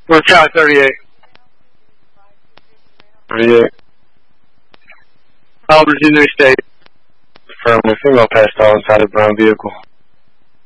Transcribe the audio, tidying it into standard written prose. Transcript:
We're Charlie 38. 38. Virginia State. Affirmative. Female passed all inside a brown vehicle.